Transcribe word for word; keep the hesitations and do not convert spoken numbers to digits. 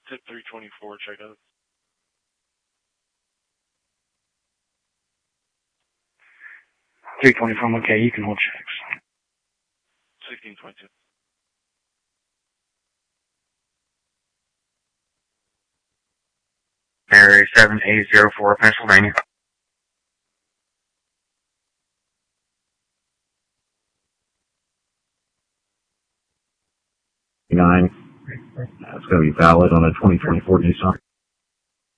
Tip three twenty-four, check out. three twenty-four, okay, you can hold checks. sixteen twenty-two. Area seven eight zero four, Pennsylvania. Nine. That's going to be valid on a twenty twenty-four Nissan.